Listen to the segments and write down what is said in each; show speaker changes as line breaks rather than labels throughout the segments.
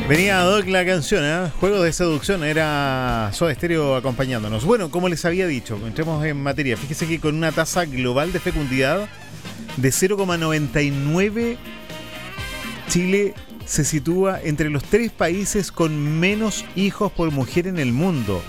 Venía Doc la canción, ¿eh? Juego de seducción, era Soda Stereo acompañándonos. Bueno, como les había dicho, entremos en materia. Fíjese que con una tasa global de fecundidad de 0,99, Chile se sitúa entre los 3 países con menos hijos por mujer en el mundo.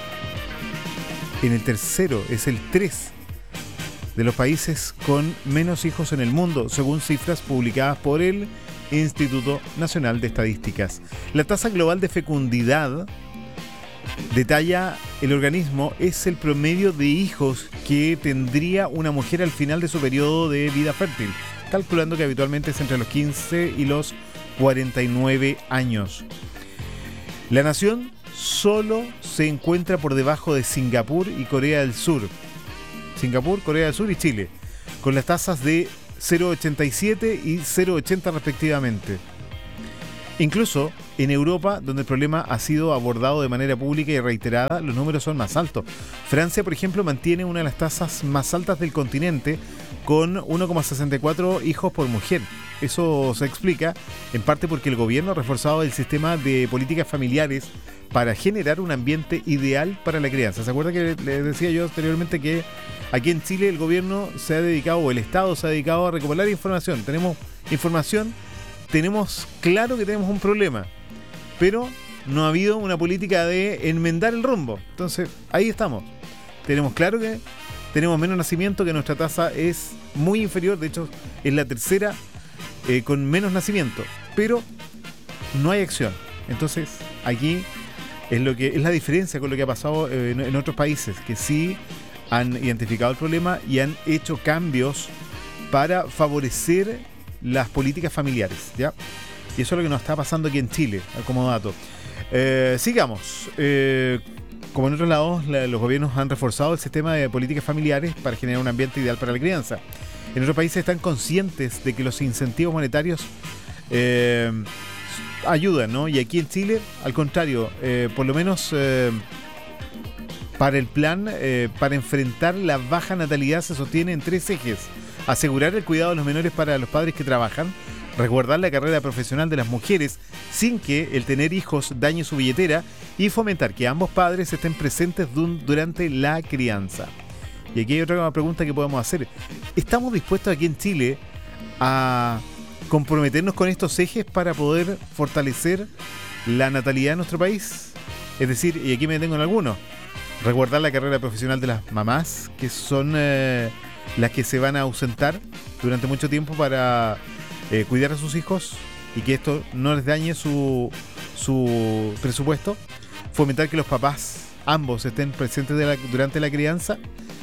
En el tercero, es el 3 de los países con menos hijos en el mundo, según cifras publicadas por el Instituto Nacional de Estadísticas. La tasa global de fecundidad, detalla el organismo, es el promedio de hijos que tendría una mujer al final de su periodo de vida fértil, calculando que habitualmente es entre los 15 y los 49 años. La nación solo se encuentra por debajo de Singapur y Corea del Sur. Singapur, Corea del Sur y Chile, con las tasas de 0,87 y 0,80 respectivamente. Incluso en Europa, donde el problema ha sido abordado de manera pública y reiterada, los números son más altos. Francia, por ejemplo, mantiene una de las tasas más altas del continente, con 1,64 hijos por mujer. Eso se explica en parte porque el gobierno ha reforzado el sistema de políticas familiares para generar un ambiente ideal para la crianza. ¿Se acuerda que les decía yo anteriormente que aquí en Chile el gobierno se ha dedicado, o el Estado se ha dedicado a recopilar información? Tenemos información, tenemos claro que tenemos un problema, pero no ha habido una política de enmendar el rumbo. Entonces, ahí estamos. Tenemos claro que tenemos menos nacimiento, que nuestra tasa es muy inferior, de hecho es la tercera con menos nacimiento, pero no hay acción. Entonces, aquí es lo que es la diferencia con lo que ha pasado en otros países, que sí han identificado el problema y han hecho cambios para favorecer las políticas familiares, ¿ya? Y eso es lo que nos está pasando aquí en Chile, como dato. Sigamos. Como en otros lados, los gobiernos han reforzado el sistema de políticas familiares para generar un ambiente ideal para la crianza. En otros países están conscientes de que los incentivos monetarios ayudan, ¿no? Y aquí en Chile, al contrario, por lo menos para el plan, para enfrentar la baja natalidad, se sostiene en 3 ejes: asegurar el cuidado de los menores para los padres que trabajan, resguardar la carrera profesional de las mujeres sin que el tener hijos dañe su billetera, y fomentar que ambos padres estén presentes durante la crianza. Y aquí hay otra pregunta que podemos hacer: ¿estamos dispuestos aquí en Chile a comprometernos con estos ejes para poder fortalecer la natalidad en nuestro país? Es decir, y aquí me detengo en algunos: resguardar la carrera profesional de las mamás, que son las que se van a ausentar durante mucho tiempo para cuidar a sus hijos y que esto no les dañe su presupuesto. Fomentar que los papás, ambos, estén presentes durante la crianza.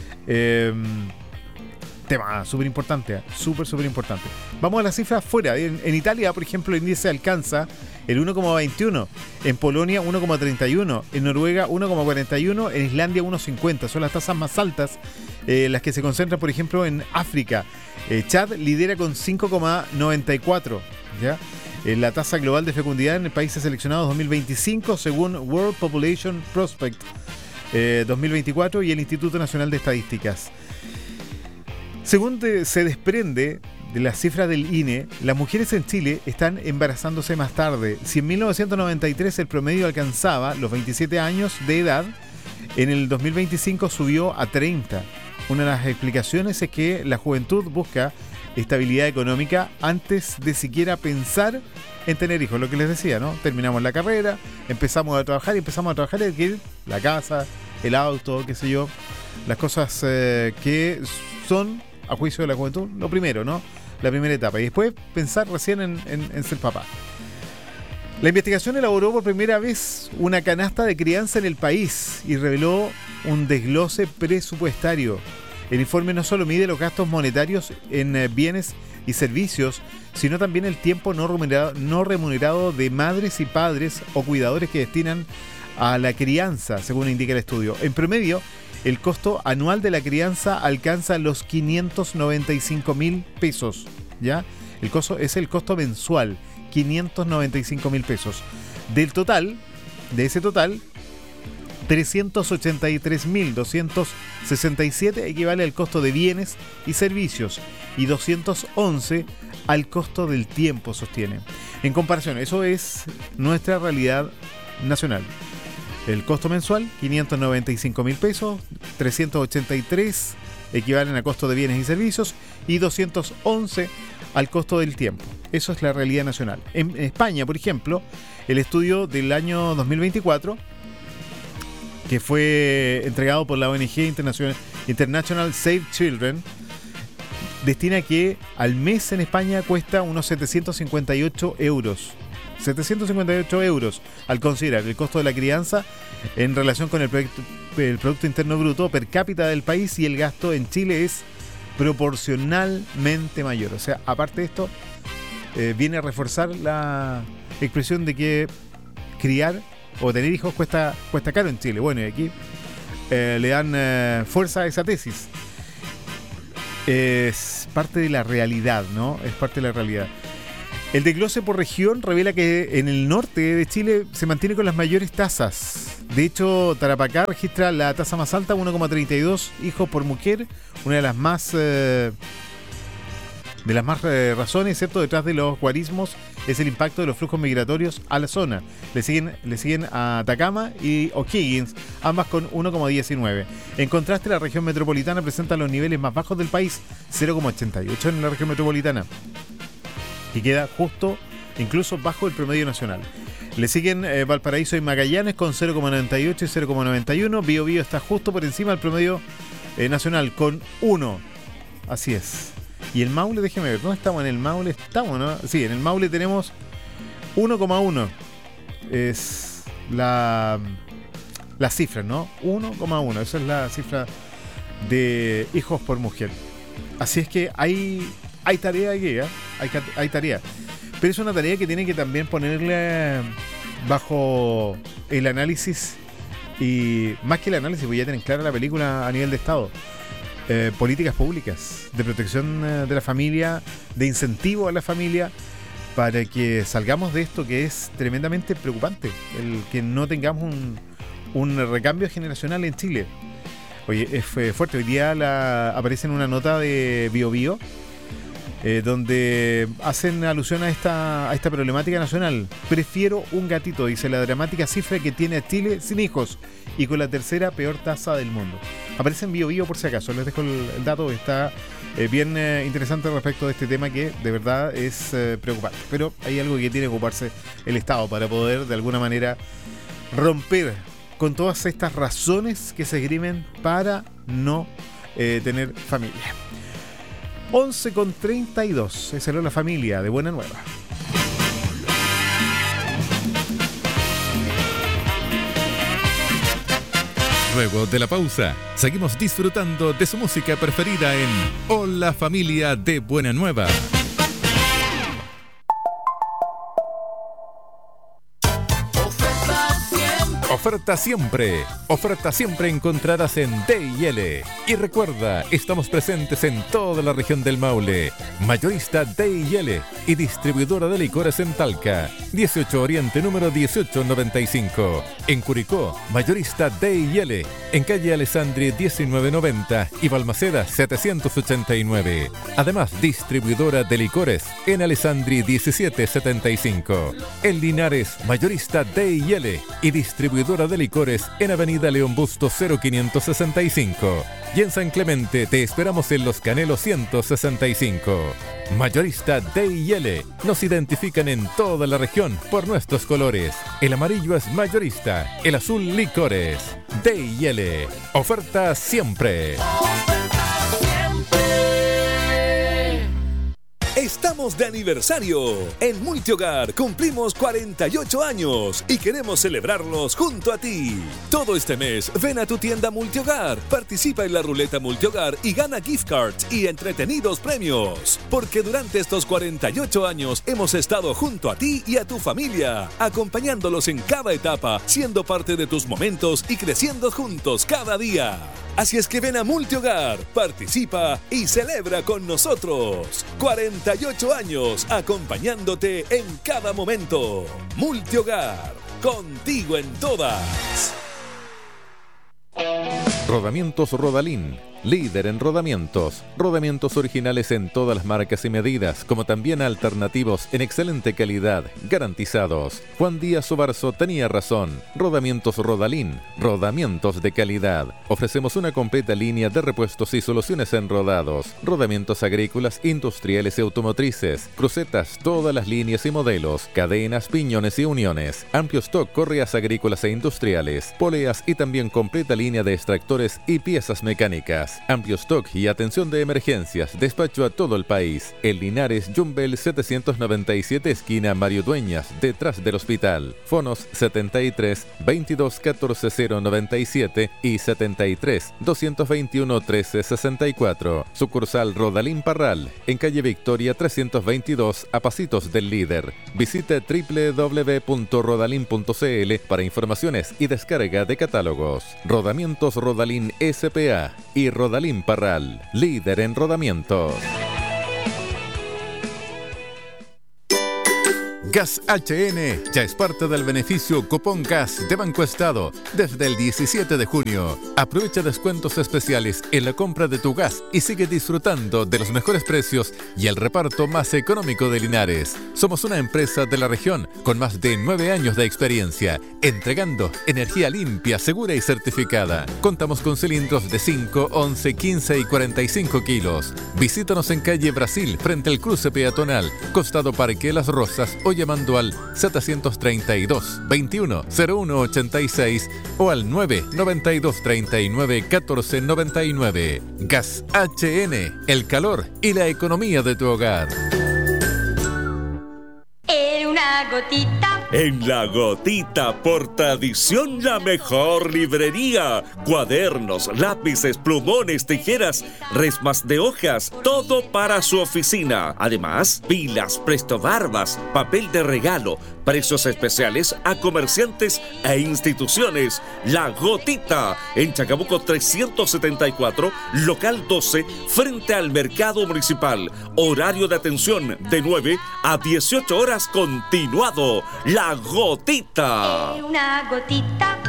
Tema súper importante, súper importante. Vamos a las cifras fuera. En Italia, por ejemplo, el índice alcanza el 1,21, en Polonia 1,31, en Noruega 1,41, en Islandia 1,50. Son las tasas más altas, las que se concentran, por ejemplo, en África. Chad lidera con 5,94, ¿ya? La tasa global de fecundidad en el países seleccionados 2025, según World Population Prospect 2024 y el Instituto Nacional de Estadísticas. Según se desprende de las cifras del INE, las mujeres en Chile están embarazándose más tarde. Si en 1993 el promedio alcanzaba los 27 años de edad, en el 2025 subió a 30. Una de las explicaciones es que la juventud busca estabilidad económica antes de siquiera pensar en tener hijos. Lo que les decía, ¿no? Terminamos la carrera, empezamos a trabajar y adquirir la casa, el auto, qué sé yo, las cosas que son, a juicio de la juventud, lo primero, ¿no? La primera etapa. Y después pensar recién en ser papá. La investigación elaboró por primera vez una canasta de crianza en el país y reveló un desglose presupuestario. El informe no solo mide los gastos monetarios en bienes y servicios, sino también el tiempo no remunerado de madres y padres o cuidadores que destinan a la crianza, según indica el estudio. En promedio, el costo anual de la crianza alcanza los 595.000 pesos, ¿ya? El costo es el costo mensual, 595.000 pesos. De ese total, 383.267 equivale al costo de bienes y servicios y 211 al costo del tiempo, sostiene. En comparación, eso es nuestra realidad nacional. El costo mensual, 595.000 pesos, 383 equivalen a costo de bienes y servicios y 211 al costo del tiempo. Eso es la realidad nacional. En España, por ejemplo, el estudio del año 2024, que fue entregado por la ONG International Save Children, destina que al mes en España cuesta unos 758 euros. 758 euros al considerar el costo de la crianza en relación con el Producto Interno Bruto per cápita del país, y el gasto en Chile es proporcionalmente mayor. O sea, aparte de esto, viene a reforzar la expresión de que criar o tener hijos cuesta caro en Chile. Bueno, y aquí le dan fuerza a esa tesis. Es parte de la realidad, ¿no? Es parte de la realidad. El desglose por región revela que en el norte de Chile se mantiene con las mayores tasas. De hecho, Tarapacá registra la tasa más alta, 1,32 hijos por mujer, una de las más razones, ¿cierto? Detrás de los guarismos es el impacto de los flujos migratorios a la zona. Le siguen a Atacama y O'Higgins, ambas con 1,19. En contraste, la región metropolitana presenta los niveles más bajos del país, 0,88 en la región metropolitana, y queda justo, incluso bajo el promedio nacional. Le siguen Valparaíso y Magallanes con 0,98 y 0,91. Biobío está justo por encima del promedio nacional con 1. Así es. Y el Maule, déjeme ver, ¿dónde estamos? En el Maule estamos, ¿no? Sí, en el Maule tenemos 1,1. Es la cifra, ¿no? 1,1. Esa es la cifra de hijos por mujer. Así es que hay tarea aquí, ¿eh? Hay tarea. Pero es una tarea que tiene que también ponerle bajo el análisis, y más que el análisis, voy a tener clara la película a nivel de Estado. Políticas públicas de protección de la familia, de incentivo a la familia, para que salgamos de esto que es tremendamente preocupante, el que no tengamos un recambio generacional en Chile. Oye, es fuerte. Hoy día aparece en una nota de Biobío, donde hacen alusión a esta problemática nacional. Prefiero un gatito, dice la dramática cifra que tiene a Chile sin hijos y con la tercera peor tasa del mundo. Aparece en Biobío, por si acaso, les dejo el dato. Está bien interesante respecto de este tema, que de verdad es preocupante. Pero hay algo que tiene que ocuparse el Estado para poder de alguna manera romper con todas estas razones que se esgrimen para no tener familia. 11:32, esa era la familia de Buena Nueva.
Luego de la pausa, seguimos disfrutando de su música preferida en Hola Familia de Buena Nueva. Oferta siempre encontrarás en D&L. Y recuerda, estamos presentes en toda la región del Maule. Mayorista D&L y distribuidora de licores en Talca, 18 Oriente número 1895. En Curicó, mayorista D&L, en calle Alessandri 1990 y Balmaceda 789. Además, distribuidora de licores en Alessandri 1775. En Linares, mayorista D&L y distribuidora de licores en Avenida León Busto 0565. Y en San Clemente te esperamos en Los Canelos 165. Mayorista D&L. Nos identifican en toda la región por nuestros colores. El amarillo es mayorista, el azul licores. D&L. Oferta siempre.
Estamos de aniversario. En Multihogar cumplimos 48 años y queremos celebrarlos junto a ti. Todo este mes ven a tu tienda Multihogar, participa en la ruleta Multihogar y gana gift cards y entretenidos premios. Porque durante estos 48 años hemos estado junto a ti y a tu familia, acompañándolos en cada etapa, siendo parte de tus momentos y creciendo juntos cada día. Así es que ven a Multihogar, participa y celebra con nosotros. 48 años acompañándote en cada momento. Multihogar, contigo en todas.
Rodamientos Rodalín, líder en rodamientos. Rodamientos originales en todas las marcas y medidas, como también alternativos en excelente calidad, garantizados. Juan Díaz Obarzo tenía razón. Rodamientos Rodalín, rodamientos de calidad. Ofrecemos una completa línea de repuestos y soluciones en rodados, rodamientos agrícolas, industriales y automotrices, crucetas, todas las líneas y modelos, cadenas, piñones y uniones, amplio stock, correas agrícolas e industriales, poleas y también completa línea de extractores y piezas mecánicas, amplio stock y atención de emergencias, despacho a todo el país. En Linares, Jumbel 797, esquina Mario Dueñas, detrás del hospital. Fonos 73 22 14 097 y 73 221 13 64. Sucursal Rodalín Parral, en calle Victoria 322, a pasitos del líder. Visite www.rodalin.cl para informaciones y descarga de catálogos. Rodamientos Rodalín S.p.A. y Rodalín Parral, líder en rodamientos. Gas HN ya es parte del beneficio Cupón Gas de Banco Estado desde el 17 de junio. Aprovecha descuentos especiales en la compra de tu gas y sigue disfrutando de los mejores precios y el reparto más económico de Linares. Somos una empresa de la región con más de 9 años de experiencia, entregando energía limpia, segura y certificada. Contamos con cilindros de 5, 11, 15 y 45 kilos. Visítanos en calle Brasil, frente al cruce peatonal, costado Parque Las Rosas, o llamando al 732 21 01 86 o al 992 39 14 99. Gas HN, el calor y la economía de tu hogar.
En una gotita.
En La Gotita, por tradición, la mejor librería. Cuadernos, lápices, plumones, tijeras, resmas de hojas, todo para su oficina. Además, pilas, prestobarbas, papel de regalo, precios especiales a comerciantes e instituciones. La Gotita, en Chacabuco 374, local 12, frente al Mercado Municipal. Horario de atención de 9 a 18 horas continuado. La Gotita.
Una gotita.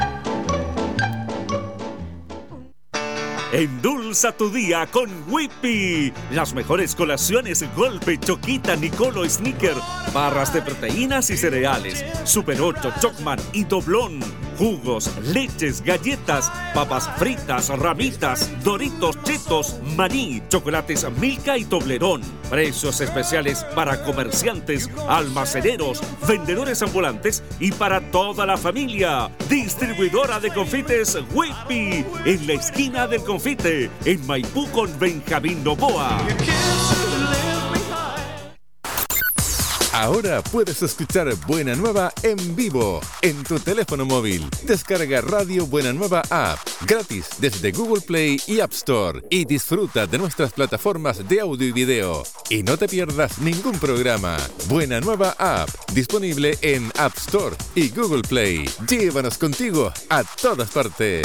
Endulza tu día con Whippy. Las mejores colaciones: Golpe, Choquita, Nicolo, Snicker, barras de proteínas y cereales, Super 8, Chocman y Doblón, jugos, leches, galletas, papas fritas, ramitas, Doritos, Chetos, maní, chocolates Milka y Toblerón. Precios especiales para comerciantes, almaceneros, vendedores ambulantes y para toda la familia. Distribuidora de confites Whippy, en la esquina del confite, en Maipú con Benjamín Novoa.
Ahora puedes escuchar Buena Nueva en vivo en tu teléfono móvil. Descarga Radio Buena Nueva App gratis desde Google Play y App Store y disfruta de nuestras plataformas de audio y video. Y no te pierdas ningún programa. Buena Nueva App, disponible en App Store y Google Play. Llévanos contigo a todas partes.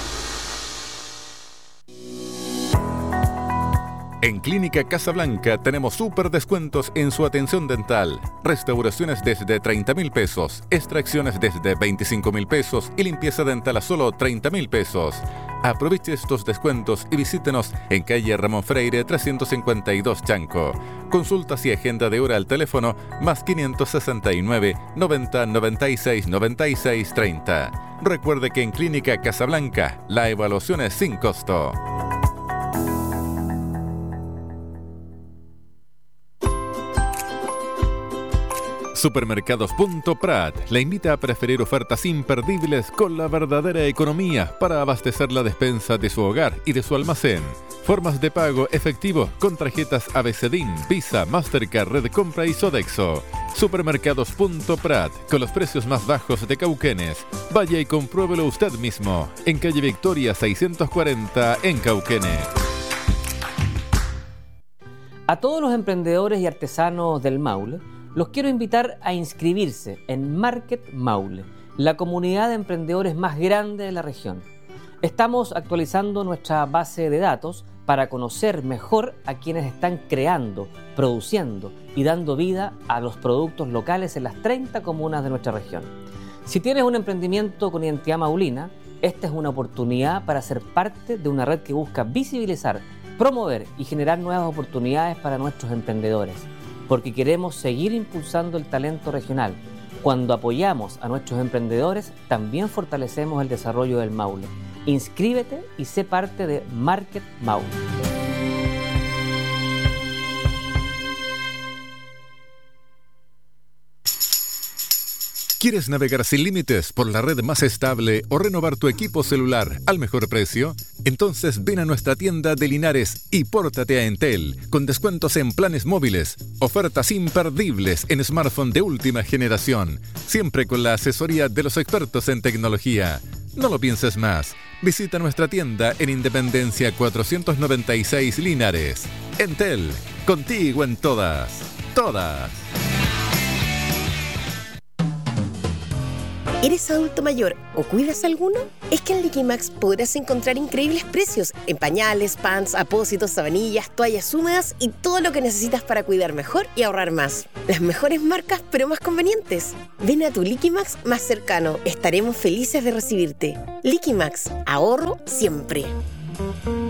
En Clínica Casablanca tenemos súper descuentos en su atención dental. Restauraciones desde 30,000 pesos, extracciones desde 25,000 pesos y limpieza dental a solo 30,000 pesos. Aproveche estos descuentos y visítenos en calle Ramón Freire 352 Chanco. Consultas y agenda de hora al teléfono más 569 90 96 96 30. Recuerde que en Clínica Casablanca la evaluación es sin costo. Supermercados.prat le invita a preferir ofertas imperdibles con la verdadera economía para abastecer la despensa de su hogar y de su almacén. Formas de pago efectivo con tarjetas ABCDIN, Visa, Mastercard, Red Compra y Sodexo. Supermercados.prat, con los precios más bajos de Cauquenes. Vaya y compruébelo usted mismo, en calle Victoria 640 en Cauquenes.
A todos los emprendedores y artesanos del Maule, los quiero invitar a inscribirse en Market Maule, la comunidad de emprendedores más grande de la región. Estamos actualizando nuestra base de datos para conocer mejor a quienes están creando, produciendo y dando vida a los productos locales en las 30 comunas de nuestra región. Si tienes un emprendimiento con identidad maulina, Esta es una oportunidad para ser parte de una red que busca visibilizar, promover y generar nuevas oportunidades para nuestros emprendedores, porque queremos seguir impulsando el talento regional. Cuando apoyamos a nuestros emprendedores, también fortalecemos el desarrollo del Maule. Inscríbete y sé parte de Market Maule.
¿Quieres navegar sin límites por la red más estable o renovar tu equipo celular al mejor precio? Entonces ven a nuestra tienda de Linares y pórtate a Entel, con descuentos en planes móviles, ofertas imperdibles en smartphone de última generación, siempre con la asesoría de los expertos en tecnología. No lo pienses más. Visita nuestra tienda en Independencia 496 Linares. Entel, contigo en todas.
¿Eres adulto mayor o cuidas a alguno? Es que en Liquimax podrás encontrar increíbles precios en pañales, pants, apósitos, sabanillas, toallas húmedas y todo lo que necesitas para cuidar mejor y ahorrar más. Las mejores marcas, pero más convenientes. Ven a tu Liquimax más cercano. Estaremos felices de recibirte. Liquimax, ahorro siempre.